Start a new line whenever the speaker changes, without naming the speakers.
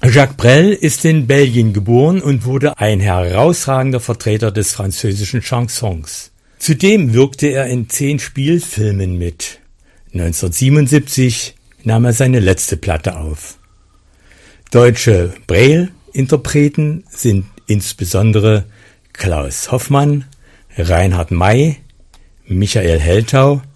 Jacques Brel ist in Belgien geboren und wurde ein herausragender Vertreter des französischen Chansons. Zudem wirkte er in 10 Spielfilmen mit. 1977 nahm er seine letzte Platte auf. Deutsche Brel-Interpreten sind insbesondere Klaus Hoffmann, Reinhard May, Michael Heltau,